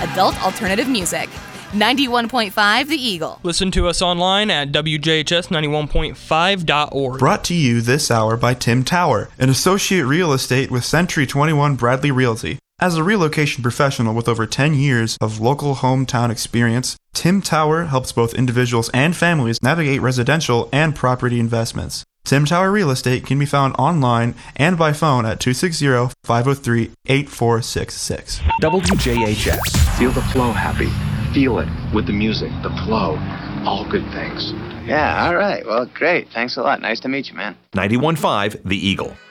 adult alternative music. 91.5 The Eagle. Listen to us online at WJHS91.5.org. Brought to you this hour by Tim Tower, an associate real estate with Century 21 Bradley Realty. As a relocation professional with over 10 years of local hometown experience, Tim Tower helps both individuals and families navigate residential and property investments. Tim Tower Real Estate can be found online and by phone at 260-503-8466. WJHS. Feel the flow happy. Feel it with the music, the flow, all good things. Yeah, all right. Well, great. Thanks a lot. Nice to meet you, man. 91.5 The Eagle.